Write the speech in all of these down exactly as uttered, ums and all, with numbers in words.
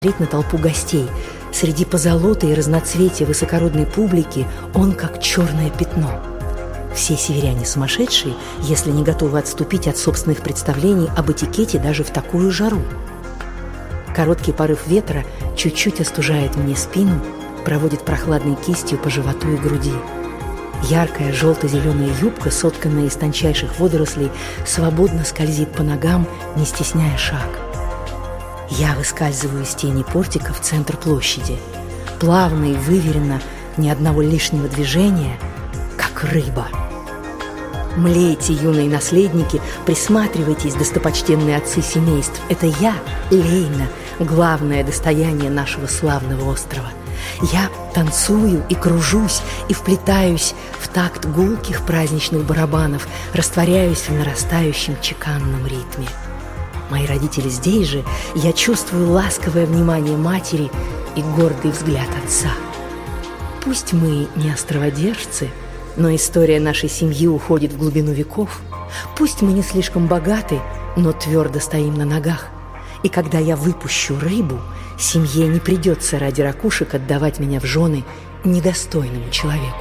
на толпу гостей. Среди позолоты и разноцветия высокородной публики он как черное пятно. Все северяне сумасшедшие, если не готовы отступить от собственных представлений об этикете даже в такую жару. Короткий порыв ветра чуть-чуть остужает мне спину, проводит прохладной кистью по животу и груди. Яркая желто-зеленая юбка, сотканная из тончайших водорослей, свободно скользит по ногам, не стесняя шаг. Я выскальзываю из тени портика в центр площади. Плавно и выверенно, ни одного лишнего движения, как рыба. Млейте, юные наследники, присматривайтесь, достопочтенные отцы семейств. Это я, Лейна, главное достояние нашего славного острова. Я танцую и кружусь, и вплетаюсь в такт гулких праздничных барабанов, растворяюсь в нарастающем чеканном ритме. Мои родители здесь же, я чувствую ласковое внимание матери и гордый взгляд отца. Пусть мы не островодержцы, но история нашей семьи уходит в глубину веков. Пусть мы не слишком богаты, но твердо стоим на ногах. И когда я выпущу рыбу, семье не придется ради ракушек отдавать меня в жены недостойному человеку.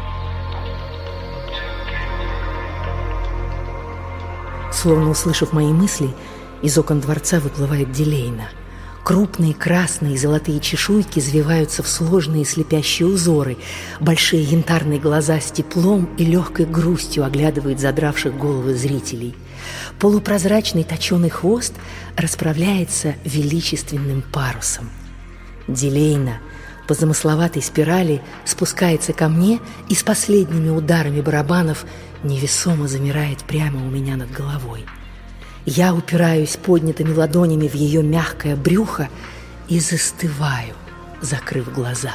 Словно услышав мои мысли, из окон дворца выплывает Дилейна. Крупные красные и золотые чешуйки извиваются в сложные слепящие узоры. Большие янтарные глаза с теплом и легкой грустью оглядывают задравших головы зрителей. Полупрозрачный точеный хвост расправляется величественным парусом. Дилейна по замысловатой спирали спускается ко мне и с последними ударами барабанов невесомо замирает прямо у меня над головой. Я упираюсь поднятыми ладонями в ее мягкое брюхо и застываю, закрыв глаза.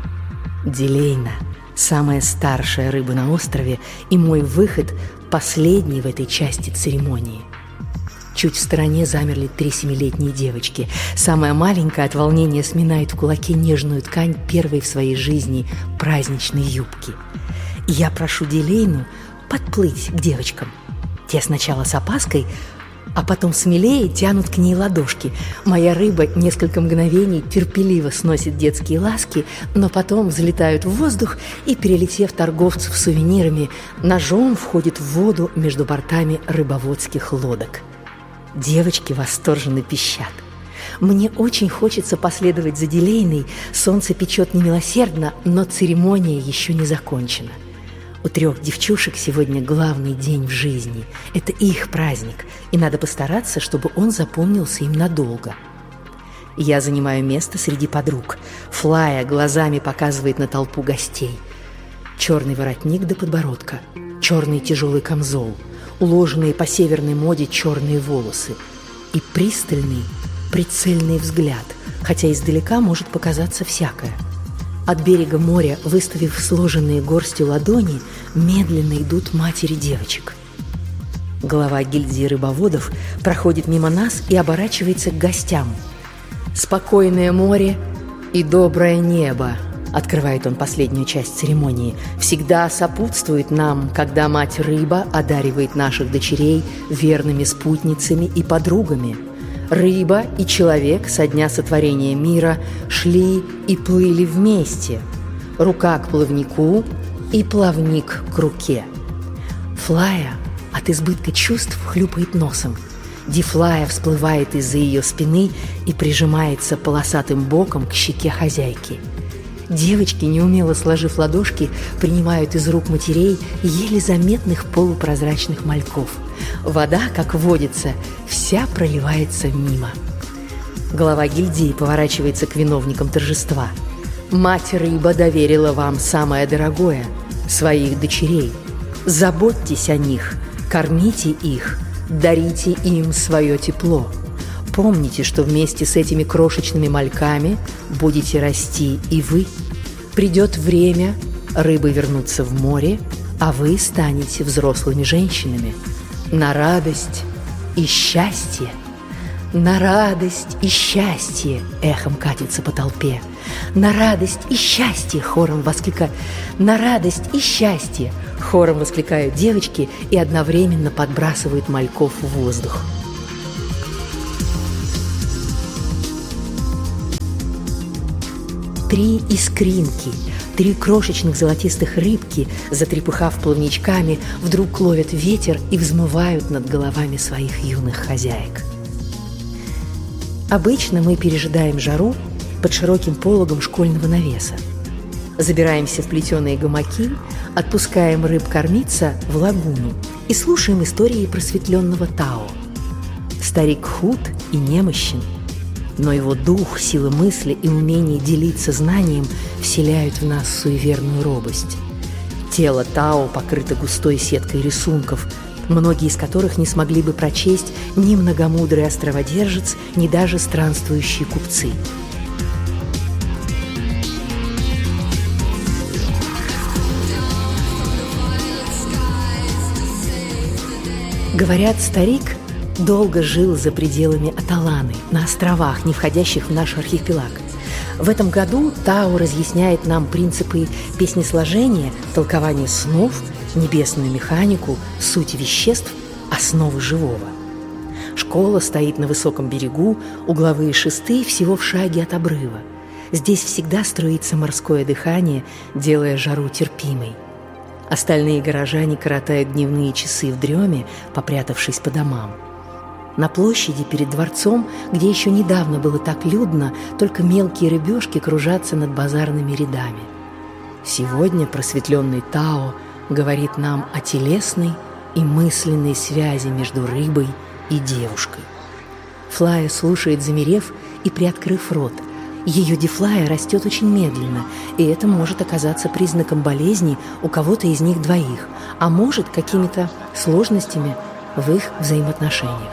Дилейна – самая старшая рыба на острове, и мой выход – последний в этой части церемонии. Чуть в стороне замерли три семилетние девочки. Самая маленькая от волнения сминает в кулаке нежную ткань первой в своей жизни праздничной юбки. Я прошу Дилейну подплыть к девочкам. Те сначала с опаской, а потом смелее тянут к ней ладошки. Моя рыба несколько мгновений терпеливо сносит детские ласки, но потом взлетают в воздух и, перелетев торговцев сувенирами, ножом входит в воду между бортами рыбоводских лодок. Девочки восторженно пищат. Мне очень хочется последовать за Дилейной. Солнце печет немилосердно, но церемония еще не закончена. У трех девчушек сегодня главный день в жизни. Это их праздник, и надо постараться, чтобы он запомнился им надолго. Я занимаю место среди подруг. Флая глазами показывает на толпу гостей. Черный воротник до подбородка, черный тяжелый камзол, уложенные по северной моде черные волосы и пристальный, прицельный взгляд, хотя издалека может показаться всякое. От берега моря, выставив сложенные горстью ладони, медленно идут матери девочек. Глава гильдии рыбоводов проходит мимо нас и оборачивается к гостям. «Спокойное море и доброе небо», — открывает он последнюю часть церемонии, «всегда сопутствует нам, когда мать-рыба одаривает наших дочерей верными спутницами и подругами. Рыба и человек со дня сотворения мира шли и плыли вместе, рука к плавнику и плавник к руке». Флая от избытка чувств хлюпает носом. Дифлая всплывает из-за ее спины и прижимается полосатым боком к щеке хозяйки. Девочки, неумело сложив ладошки, принимают из рук матерей еле заметных полупрозрачных мальков. Вода, как водится, вся проливается мимо. Глава гильдии поворачивается к виновникам торжества. «Мать-рыба доверила вам самое дорогое – своих дочерей. Заботьтесь о них, кормите их, дарите им свое тепло. Помните, что вместе с этими крошечными мальками будете расти и вы. Придет время, рыбы вернутся в море, а вы станете взрослыми женщинами. На радость и счастье». «На радость и счастье!» — эхом катится по толпе. «На радость и счастье!» — хором воскликают. «На радость и счастье!» — хором воскликают девочки и одновременно подбрасывают мальков в воздух. Три искринки, три крошечных золотистых рыбки, затрепыхав плавничками, вдруг ловят ветер и взмывают над головами своих юных хозяек. Обычно мы пережидаем жару под широким пологом школьного навеса. Забираемся в плетеные гамаки, отпускаем рыб кормиться в лагуну и слушаем истории просветленного Тао. Старик худ и немощен, но его дух, сила мысли и умение делиться знанием вселяют в нас суеверную робость. Тело Тао покрыто густой сеткой рисунков, многие из которых не смогли бы прочесть ни многомудрый островодержец, ни даже странствующие купцы. Говорят, старик долго жил за пределами Аталаны, на островах, не входящих в наш архипелаг. В этом году Тао разъясняет нам принципы песнесложения, толкование снов, небесную механику, суть веществ, основы живого. Школа стоит на высоком берегу, угловые шесты всего в шаге от обрыва. Здесь всегда струится морское дыхание, делая жару терпимой. Остальные горожане коротают дневные часы в дреме, попрятавшись по домам. На площади перед дворцом, где еще недавно было так людно, только мелкие рыбешки кружатся над базарными рядами. Сегодня просветленный Тао говорит нам о телесной и мысленной связи между рыбой и девушкой. Флая слушает, замерев и приоткрыв рот. Ее дифлая растет очень медленно, и это может оказаться признаком болезни у кого-то из них двоих, а может какими-то сложностями в их взаимоотношениях.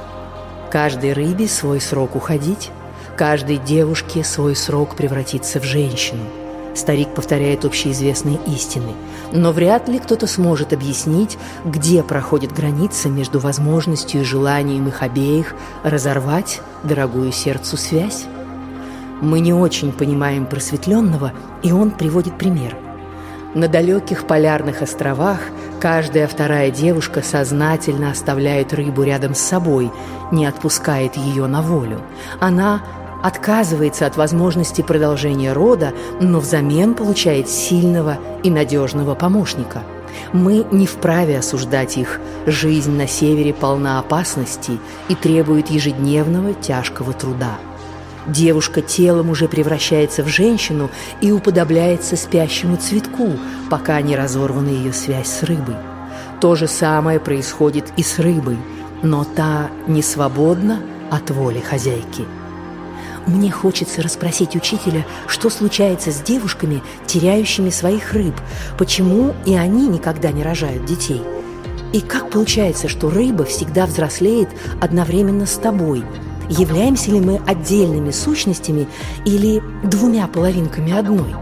Каждой рыбе свой срок уходить, каждой девушке свой срок превратиться в женщину. Старик повторяет общеизвестные истины, но вряд ли кто-то сможет объяснить, где проходит граница между возможностью и желанием их обеих разорвать дорогую сердцу связь. Мы не очень понимаем просветленного, и он приводит пример. На далеких полярных островах каждая вторая девушка сознательно оставляет рыбу рядом с собой, не отпускает ее на волю. Она отказывается от возможности продолжения рода, но взамен получает сильного и надежного помощника. Мы не вправе осуждать их. Жизнь на севере полна опасностей и требует ежедневного тяжкого труда. Девушка телом уже превращается в женщину и уподобляется спящему цветку, пока не разорвана ее связь с рыбой. То же самое происходит и с рыбой, но та не свободна от воли хозяйки. Мне хочется расспросить учителя, что случается с девушками, теряющими своих рыб, почему и они никогда не рожают детей. И как получается, что рыба всегда взрослеет одновременно с тобой? Являемся ли мы отдельными сущностями или двумя половинками одной?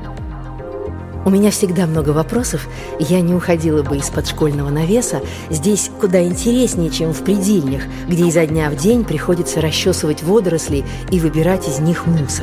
У меня всегда много вопросов, я не уходила бы из-под школьного навеса. Здесь куда интереснее, чем в предельнях, где изо дня в день приходится расчесывать водоросли и выбирать из них мусор.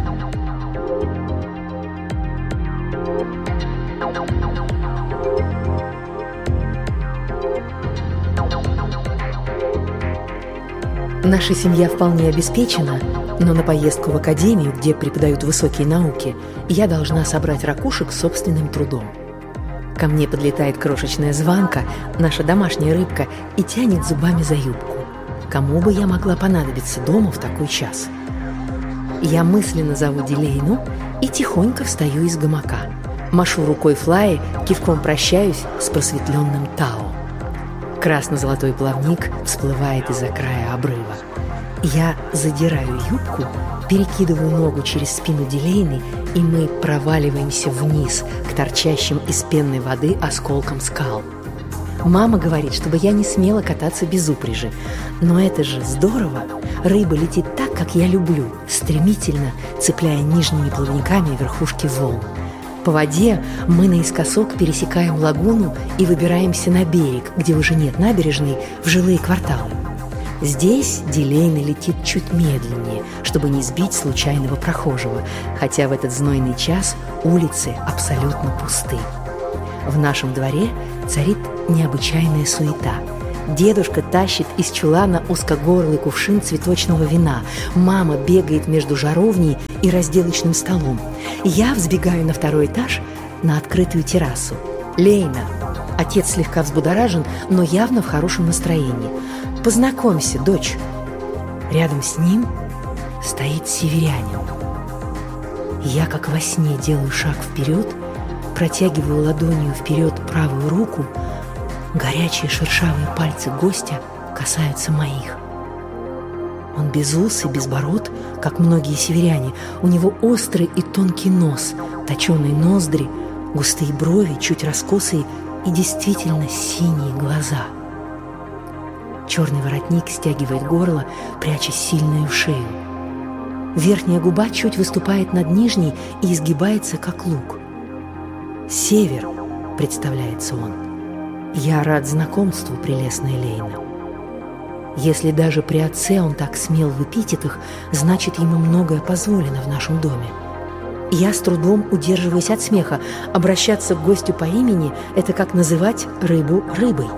Наша семья вполне обеспечена, но на поездку в академию, где преподают высокие науки, я должна собрать ракушек собственным трудом. Ко мне подлетает крошечная звонка, наша домашняя рыбка, и тянет зубами за юбку. Кому бы я могла понадобиться дома в такой час? Я мысленно зову Дилейну и тихонько встаю из гамака. Машу рукой Флае, кивком прощаюсь с просветленным Тао. Красно-золотой плавник всплывает из-за края обрыва. Я задираю юбку, перекидываю ногу через спину Дилейны, и мы проваливаемся вниз к торчащим из пенной воды осколкам скал. Мама говорит, чтобы я не смела кататься без упряжи. Но это же здорово! Рыба летит так, как я люблю, стремительно, цепляя нижними плавниками верхушки волн. По воде мы наискосок пересекаем лагуну и выбираемся на берег, где уже нет набережной, в жилые кварталы. Здесь Дилейна летит чуть медленнее, чтобы не сбить случайного прохожего, хотя в этот знойный час улицы абсолютно пусты. В нашем дворе царит необычайная суета. Дедушка тащит из чулана узкогорлый кувшин цветочного вина. Мама бегает между жаровней и разделочным столом. Я взбегаю на второй этаж на открытую террасу. «Лейна!» Отец слегка взбудоражен, но явно в хорошем настроении. «Познакомься, дочь!» Рядом с ним стоит северянин. Я, как во сне, делаю шаг вперед, протягиваю ладонью вперед правую руку. Горячие шершавые пальцы гостя касаются моих. Он без ус и без бород, как многие северяне. У него острый и тонкий нос, точеные ноздри, густые брови, чуть раскосые и действительно синие глаза. Черный воротник стягивает горло, пряча сильную шею. Верхняя губа чуть выступает над нижней и изгибается, как лук. «Север», — представляется он. «Я рад знакомству, прелестная Лейна». Если даже при отце он так смел в эпитетах, значит, ему многое позволено в нашем доме. Я с трудом удерживаюсь от смеха. Обращаться к гостю по имени – это как называть рыбу рыбой.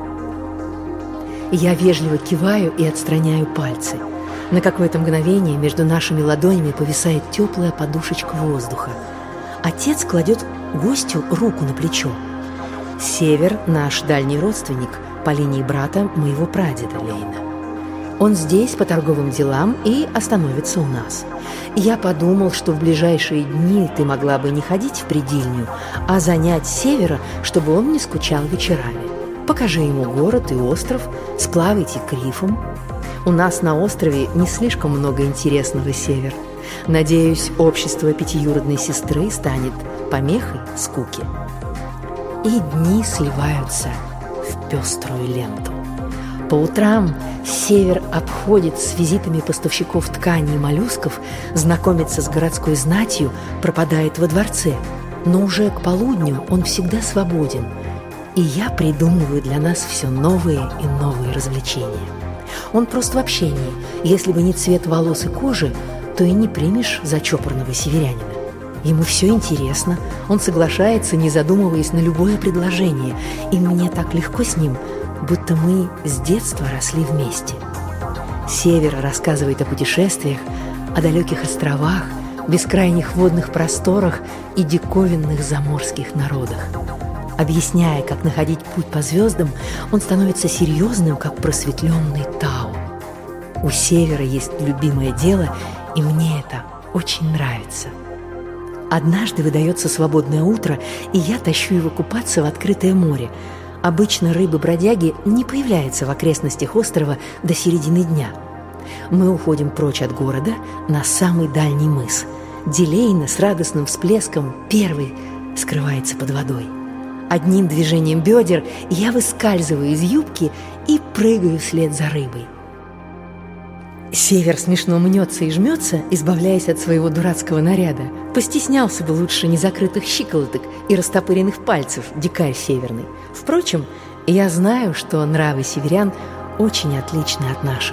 Я вежливо киваю и отстраняю пальцы. На какое-то мгновение между нашими ладонями повисает теплая подушечка воздуха. Отец кладет гостю руку на плечо. Север – наш дальний родственник по линии брата моего прадеда Лейна. Он здесь по торговым делам и остановится у нас. Я подумал, что в ближайшие дни ты могла бы не ходить в предельню, а занять Севера, чтобы он не скучал вечерами. Покажи ему город и остров, сплавайте к рифам. У нас на острове не слишком много интересного, Север. Надеюсь, общество пятиюродной сестры станет помехой скуки. И дни сливаются в пеструю ленту. По утрам Север обходит с визитами поставщиков тканей и моллюсков, знакомится с городской знатью, пропадает во дворце. Но уже к полудню он всегда свободен, и я придумываю для нас все новые и новые развлечения. Он прост в общении. Если бы не цвет волос и кожи, то и не примешь за чопорного северянина. Ему все интересно, он соглашается, не задумываясь, на любое предложение, и мне так легко с ним, будто мы с детства росли вместе. Север рассказывает о путешествиях, о далеких островах, бескрайних водных просторах и диковинных заморских народах. Объясняя, как находить путь по звездам, он становится серьезным, как просветленный Тао. У Севера есть любимое дело, и мне это очень нравится. Однажды выдается свободное утро, и я тащу его купаться в открытое море. Обычно рыбы-бродяги не появляются в окрестностях острова до середины дня. Мы уходим прочь от города на самый дальний мыс. Дилейна с радостным всплеском первый скрывается под водой. Одним движением бедер я выскальзываю из юбки и прыгаю вслед за рыбой. Север смешно мнется и жмется, избавляясь от своего дурацкого наряда. Постеснялся бы лучше незакрытых щиколоток и растопыренных пальцев, дикарь северный. Впрочем, я знаю, что нравы северян очень отличны от наших.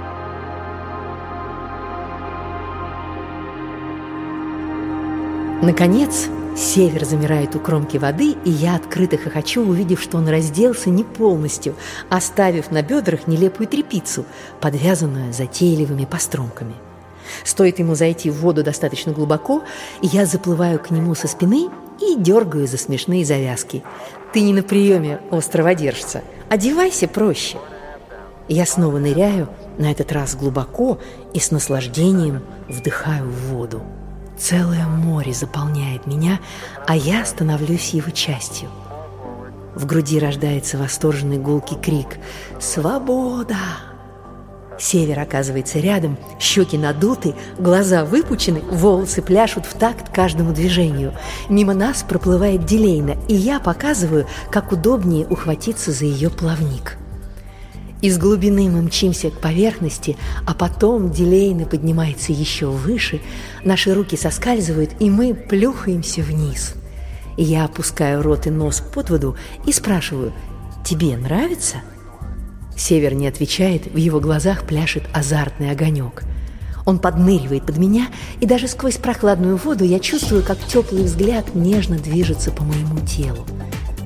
Наконец, Север замирает у кромки воды, и я открыто хохочу, увидев, что он разделся не полностью, оставив на бедрах нелепую тряпицу, подвязанную затейливыми постромками. Стоит ему зайти в воду достаточно глубоко, и я заплываю к нему со спины и дергаю за смешные завязки. «Ты не на приеме, островодержца. Одевайся проще». Я снова ныряю, на этот раз глубоко, и с наслаждением вдыхаю в воду. Целое море заполняет меня, а я становлюсь его частью. В груди рождается восторженный гулкий крик «Свобода!». Север оказывается рядом, щеки надуты, глаза выпучены, волосы пляшут в такт каждому движению. Мимо нас проплывает Дилейна, и я показываю, как удобнее ухватиться за ее плавник. Из глубины мы мчимся к поверхности, а потом Дилейна поднимается еще выше, наши руки соскальзывают, и мы плюхаемся вниз. Я опускаю рот и нос под воду и спрашиваю: «Тебе нравится?» Север не отвечает, в его глазах пляшет азартный огонек. Он подныривает под меня, и даже сквозь прохладную воду я чувствую, как теплый взгляд нежно движется по моему телу. Становится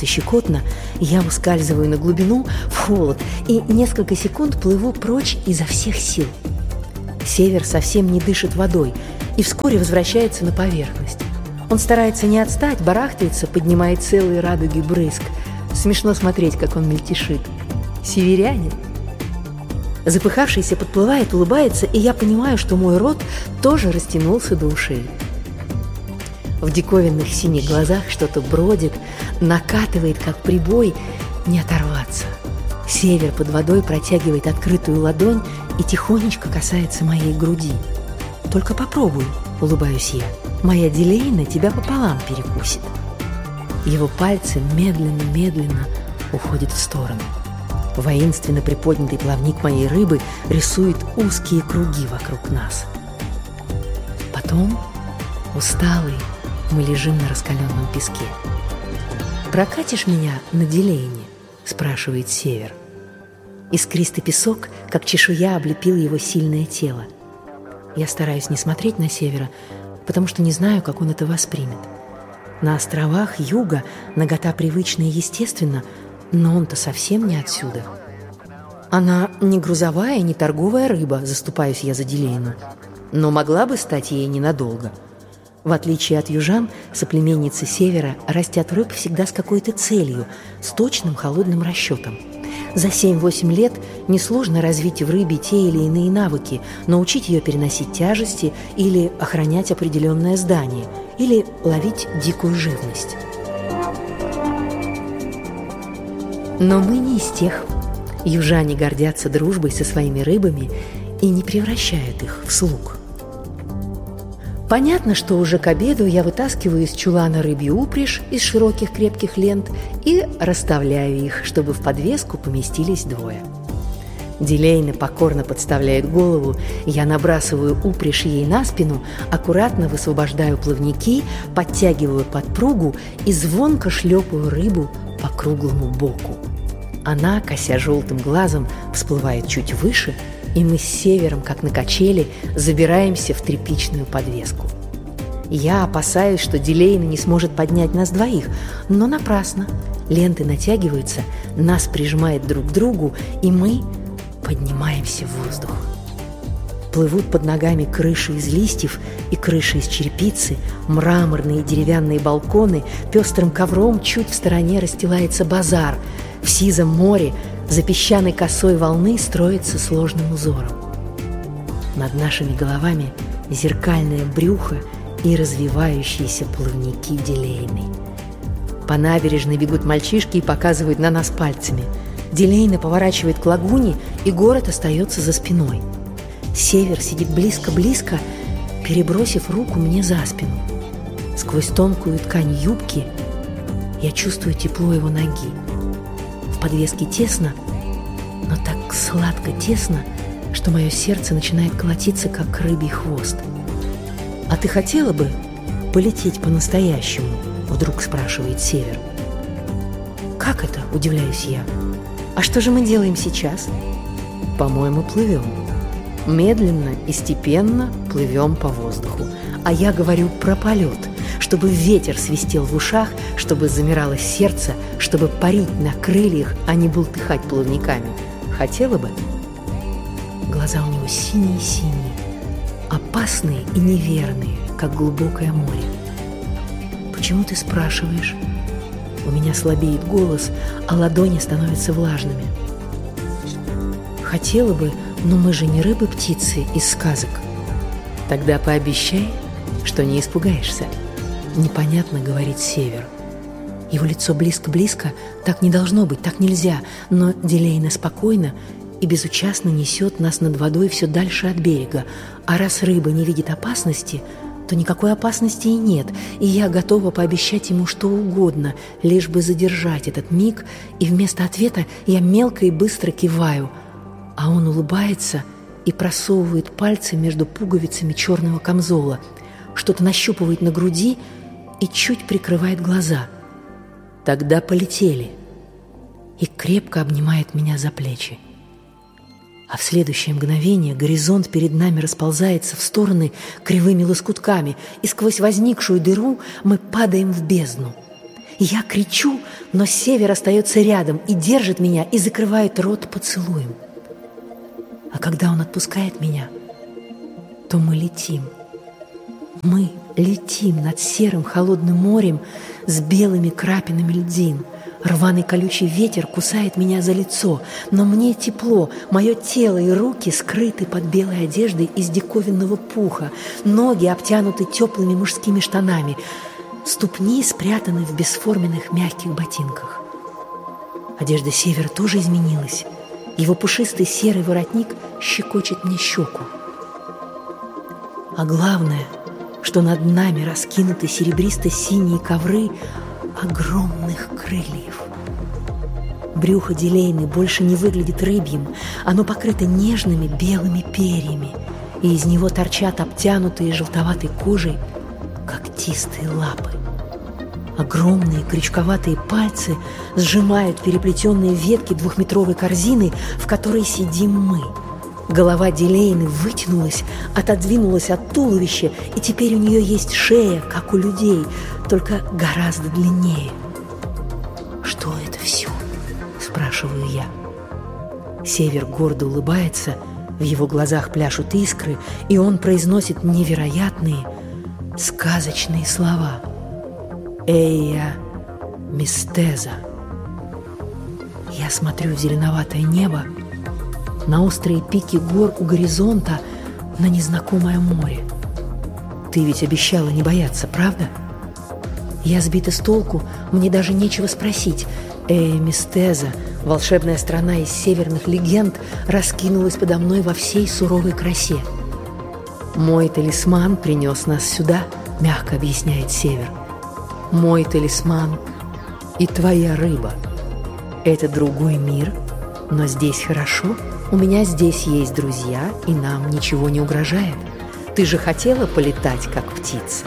становится щекотно, я ускальзываю на глубину, в холод, и несколько секунд плыву прочь изо всех сил. Север совсем не дышит водой и вскоре возвращается на поверхность. Он старается не отстать, барахтается, поднимает целые радуги брызг. Смешно смотреть, как он мельтешит. Северянин. Запыхавшийся подплывает, улыбается, и я понимаю, что мой рот тоже растянулся до ушей. В диковинных синих глазах что-то бродит, накатывает, как прибой, не оторваться. Север под водой протягивает открытую ладонь и тихонечко касается моей груди. «Только попробуй», — улыбаюсь я, — «моя Дилейна тебя пополам перекусит». Его пальцы медленно-медленно уходят в сторону. Воинственно приподнятый плавник моей рыбы рисует узкие круги вокруг нас. Потом, усталый, мы лежим на раскаленном песке. «Прокатишь меня на Дилейне?» — спрашивает Север. Искристый песок, как чешуя, облепил его сильное тело. Я стараюсь не смотреть на Севера, потому что не знаю, как он это воспримет. На островах юга нагота привычна и естественна, но он-то совсем не отсюда. Она не грузовая, не торговая рыба, заступаюсь я за Дилейну, но могла бы стать ей ненадолго. В отличие от южан, соплеменницы Севера растят рыб всегда с какой-то целью, с точным холодным расчетом. За семь-восемь лет несложно развить в рыбе те или иные навыки, научить ее переносить тяжести или охранять определенное здание, или ловить дикую живность. Но мы не из тех. Южане гордятся дружбой со своими рыбами и не превращают их в слуг. Понятно, что уже к обеду я вытаскиваю из чулана рыбью упряжь из широких крепких лент и расставляю их, чтобы в подвеску поместились двое. Дилейна покорно подставляет голову, я набрасываю упряжь ей на спину, аккуратно высвобождаю плавники, подтягиваю подпругу и звонко шлепаю рыбу по круглому боку. Она, кося желтым глазом, всплывает чуть выше, и мы с Севером, как на качели, забираемся в тряпичную подвеску. Я опасаюсь, что Дилейна не сможет поднять нас двоих, но напрасно. Ленты натягиваются, нас прижимает друг к другу, и мы поднимаемся в воздух. Плывут под ногами крыши из листьев и крыши из черепицы, мраморные деревянные балконы, пестрым ковром чуть в стороне расстилается базар. В сизом море за песчаной косой волны строится сложным узором. Над нашими головами зеркальное брюхо и развивающиеся плавники Дилейны. По набережной бегут мальчишки и показывают на нас пальцами. Дилейна поворачивает к лагуне, и город остается за спиной. Север сидит близко-близко, перебросив руку мне за спину. Сквозь тонкую ткань юбки я чувствую тепло его ноги. В подвеске тесно, но так сладко тесно, что мое сердце начинает колотиться, как рыбий хвост. «А ты хотела бы полететь по-настоящему?» — вдруг спрашивает Север. «Как это?» — удивляюсь я. «А что же мы делаем сейчас?» «По-моему, плывем. Медленно и степенно плывем по воздуху. А я говорю про полет, чтобы ветер свистел в ушах, чтобы замирало сердце, чтобы парить на крыльях, а не бултыхать плавниками. Хотела бы?» Глаза у него синие-синие, опасные и неверные, как глубокое море. «Почему ты спрашиваешь?» У меня слабеет голос, а ладони становятся влажными. «Хотела бы, но мы же не рыбы-птицы из сказок». «Тогда пообещай, что не испугаешься», — непонятно говорит Север. Его лицо близко-близко, так не должно быть, так нельзя, но Дилейна спокойно и безучастно несет нас над водой все дальше от берега, а раз рыба не видит опасности, то никакой опасности и нет, и я готова пообещать ему что угодно, лишь бы задержать этот миг, и вместо ответа я мелко и быстро киваю, а он улыбается и просовывает пальцы между пуговицами черного камзола, что-то нащупывает на груди и чуть прикрывает глаза. «Тогда полетели», и крепко обнимает меня за плечи. А в следующее мгновение горизонт перед нами расползается в стороны кривыми лоскутками, и сквозь возникшую дыру мы падаем в бездну. Я кричу, но Север остается рядом и держит меня, и закрывает рот поцелуем. А когда он отпускает меня, то мы летим. Мы летим над серым холодным морем с белыми крапинами льдин. Рваный колючий ветер кусает меня за лицо, но мне тепло, мое тело и руки скрыты под белой одеждой из диковинного пуха, ноги обтянуты теплыми мужскими штанами, ступни спрятаны в бесформенных мягких ботинках. Одежда Севера тоже изменилась. Его пушистый серый воротник щекочет мне щеку. А главное, что над нами раскинуты серебристо-синие ковры огромных крыльев. Брюхо Дилейны больше не выглядит рыбьим, оно покрыто нежными белыми перьями, и из него торчат обтянутые желтоватой кожей когтистые лапы. Огромные крючковатые пальцы сжимают переплетенные ветки двухметровой корзины, в которой сидим мы. Голова Дилейны вытянулась, отодвинулась от туловища, и теперь у нее есть шея, как у людей, только гораздо длиннее. «Что это все?» – спрашиваю я. Север гордо улыбается, в его глазах пляшут искры, и он произносит невероятные, сказочные слова. «Эйя мистеза». Я смотрю в зеленоватое небо, на острые пики гор у горизонта, на незнакомое море. Ты ведь обещала не бояться, правда? Я сбита с толку, мне даже нечего спросить. Эйя мистеза, волшебная страна из северных легенд, раскинулась подо мной во всей суровой красе. «Мой талисман принес нас сюда», — мягко объясняет Север. «Мой талисман и твоя рыба. Это другой мир, но здесь хорошо. У меня здесь есть друзья, и нам ничего не угрожает. Ты же хотела полетать, как птица».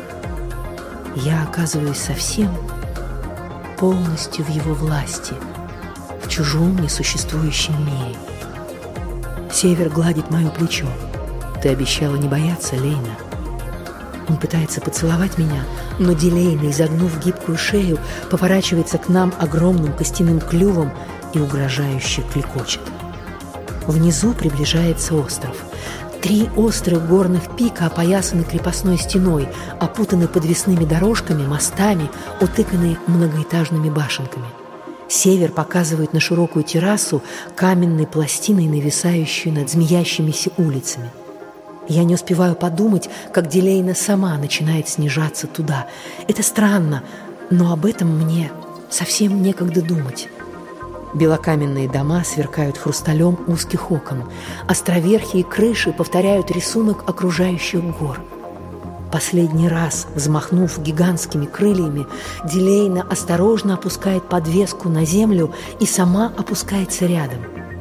Я оказываюсь совсем полностью в его власти, в чужом несуществующем мире. Север гладит мое плечо. «Ты обещала не бояться, Лейна». Он пытается поцеловать меня, но Дилейна, изогнув гибкую шею, поворачивается к нам огромным костяным клювом и угрожающе кликочет. Внизу приближается остров. Три острых горных пика опоясаны крепостной стеной, опутаны подвесными дорожками, мостами, утыканы многоэтажными башенками. Север показывает на широкую террасу каменной пластиной, нависающую над змеящимися улицами. Я не успеваю подумать, как Дилейна сама начинает снижаться туда. Это странно, но об этом мне совсем некогда думать. Белокаменные дома сверкают хрусталем узких окон. Островерхие крыши повторяют рисунок окружающих гор. Последний раз, взмахнув гигантскими крыльями, Дилейна осторожно опускает подвеску на землю и сама опускается рядом.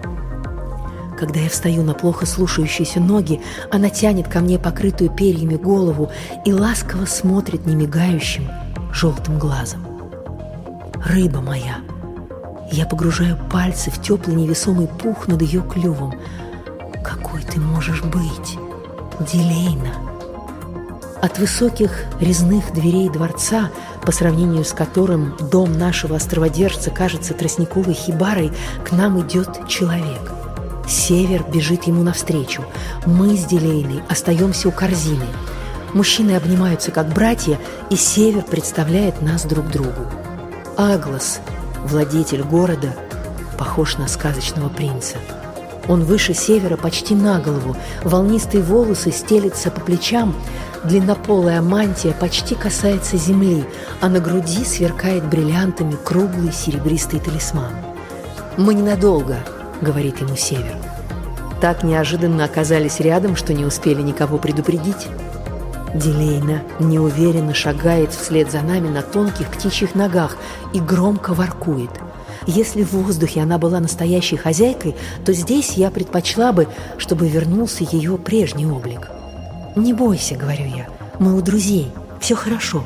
Когда я встаю на плохо слушающиеся ноги, она тянет ко мне покрытую перьями голову и ласково смотрит немигающим желтым глазом. «Рыба моя!» Я погружаю пальцы в теплый невесомый пух над ее клювом. «Какой ты можешь быть, Дилейна!» От высоких резных дверей дворца, по сравнению с которым дом нашего островодержца кажется тростниковой хибарой, к нам идет человек. Север бежит ему навстречу. Мы с Дилейной остаемся у корзины. Мужчины обнимаются как братья, и Север представляет нас друг другу. Аглас, владетель города, похож на сказочного принца. Он выше Севера почти на голову, волнистые волосы стелются по плечам, длиннополая мантия почти касается земли, а на груди сверкает бриллиантами круглый серебристый талисман. «Мы ненадолго», — говорит ему Север. «Так неожиданно оказались рядом, что не успели никого предупредить». Дилейна неуверенно шагает вслед за нами на тонких птичьих ногах и громко воркует. Если в воздухе она была настоящей хозяйкой, то здесь я предпочла бы, чтобы вернулся ее прежний облик. «Не бойся», — говорю я, — «мы у друзей, все хорошо».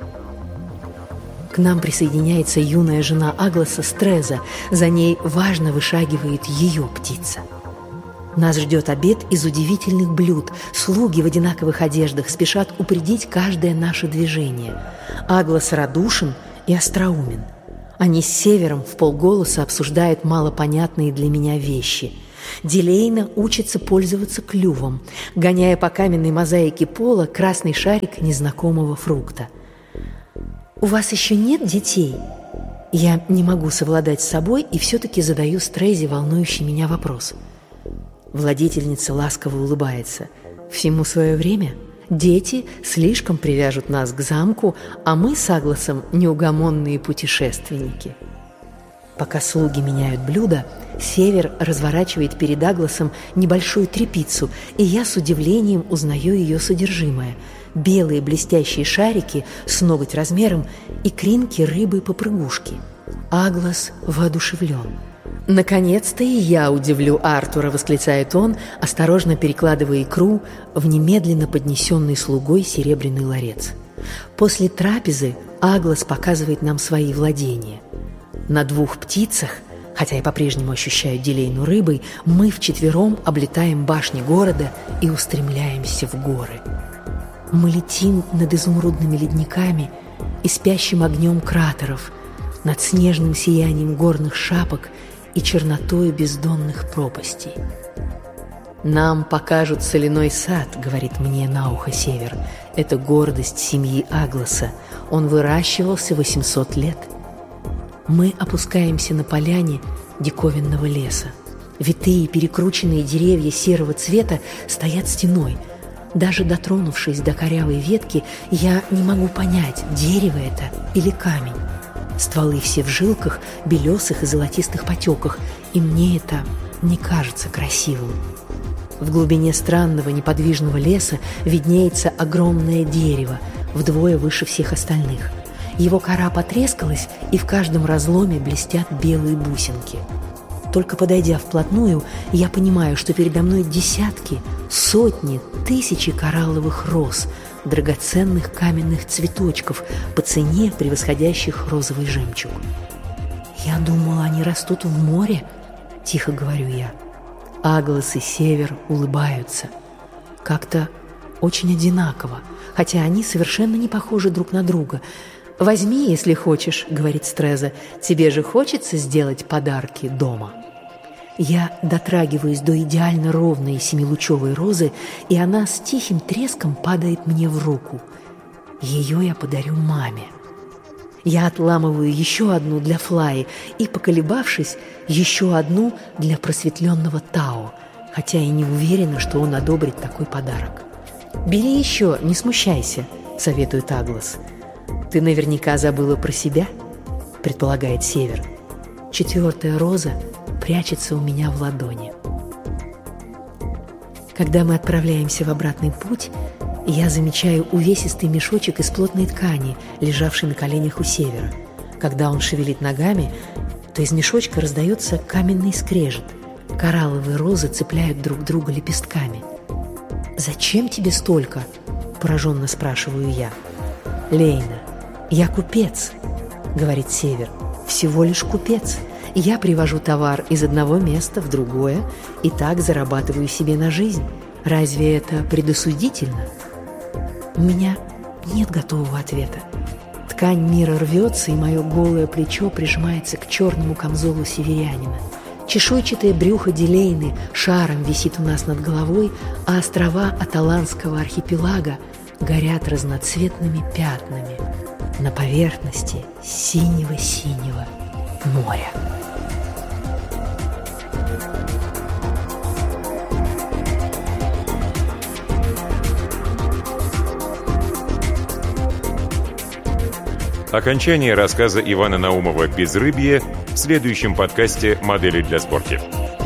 К нам присоединяется юная жена Агласа Стреза, за ней важно вышагивает ее птица. Нас ждет обед из удивительных блюд. Слуги в одинаковых одеждах спешат упредить каждое наше движение. Аглас радушен и остроумен. Они с Севером вполголоса обсуждают малопонятные для меня вещи. Дилейна учится пользоваться клювом, гоняя по каменной мозаике пола красный шарик незнакомого фрукта. «У вас еще нет детей?» Я не могу совладать с собой и все-таки задаю Стрезе волнующий меня вопрос. Владетельница ласково улыбается. «Всему свое время. Дети слишком привяжут нас к замку, а мы с Агласом неугомонные путешественники». Пока слуги меняют блюда, Север разворачивает перед Агласом небольшую тряпицу, и я с удивлением узнаю ее содержимое. Белые блестящие шарики с ноготь размером и кринки рыбы-попрыгушки. Аглас воодушевлен. «Наконец-то и я удивлю Артура!» — восклицает он, осторожно перекладывая икру в немедленно поднесенный слугой серебряный ларец. После трапезы Аглас показывает нам свои владения. На двух птицах, хотя я по-прежнему ощущаю Дилейну рыбой, мы вчетвером облетаем башни города и устремляемся в горы. Мы летим над изумрудными ледниками и спящим огнем кратеров, над снежным сиянием горных шапок и чернотою бездонных пропастей. «Нам покажут соляной сад», — говорит мне на ухо Север. «Это гордость семьи Агласа. Он выращивался восемьсот лет». Мы опускаемся на поляне диковинного леса. Витые перекрученные деревья серого цвета стоят стеной. Даже дотронувшись до корявой ветки, я не могу понять, дерево это или камень. Стволы все в жилках, белесых и золотистых потеках, и мне это не кажется красивым. В глубине странного неподвижного леса виднеется огромное дерево, вдвое выше всех остальных. Его кора потрескалась, и в каждом разломе блестят белые бусинки. Только подойдя вплотную, я понимаю, что передо мной десятки, сотни, тысячи коралловых роз, драгоценных каменных цветочков, по цене превосходящих розовый жемчуг. «Я думала, они растут в море», — тихо говорю я. Аглас и Север улыбаются. Как-то очень одинаково, хотя они совершенно не похожи друг на друга. «Возьми, если хочешь», — говорит Стреза, — «тебе же хочется сделать подарки дома». Я дотрагиваюсь до идеально ровной семилучевой розы, и она с тихим треском падает мне в руку. Ее я подарю маме. Я отламываю еще одну для Флаи и, поколебавшись, еще одну для просветленного Тао, хотя и не уверена, что он одобрит такой подарок. «Бери еще, не смущайся», — советует Аглас. «Ты наверняка забыла про себя?» — предполагает Север. Четвертая роза прячется у меня в ладони. Когда мы отправляемся в обратный путь, я замечаю увесистый мешочек из плотной ткани, лежавший на коленях у Севера. Когда он шевелит ногами, то из мешочка раздается каменный скрежет. Коралловые розы цепляют друг друга лепестками. «Зачем тебе столько?» – пораженно спрашиваю я. «Лейна, я купец», – говорит Север. «Всего лишь купец. Я привожу товар из одного места в другое и так зарабатываю себе на жизнь. Разве это предосудительно?» У меня нет готового ответа. Ткань мира рвется, и мое голое плечо прижимается к черному камзолу северянина. Чешуйчатое брюхо Дилейны шаром висит у нас над головой, а острова Аталанского архипелага горят разноцветными пятнами на поверхности синего-синего моря. Окончание рассказа Ивана Наумова «Безрыбье» в следующем подкасте «Модели для спорта».